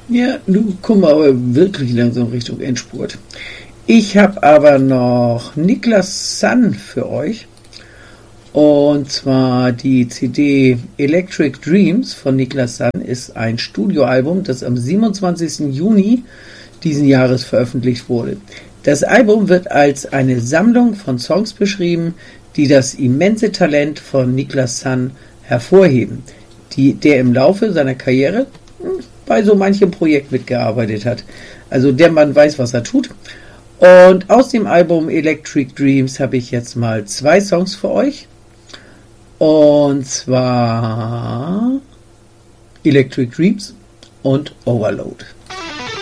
Ja, du kommst aber wirklich langsam Richtung Endspurt. Ich habe aber noch Niklas Sun für euch. Und zwar die CD Electric Dreams von Niklas Sun ist ein Studioalbum, das am 27. Juni diesen Jahres veröffentlicht wurde. Das Album wird als eine Sammlung von Songs beschrieben, die das immense Talent von Niklas Sun hervorheben, der im Laufe seiner Karriere bei so manchem Projekt mitgearbeitet hat. Also der Mann weiß, was er tut. Und aus dem Album Electric Dreams habe ich jetzt mal 2 Songs für euch. Und zwar Electric Dreams und Overload.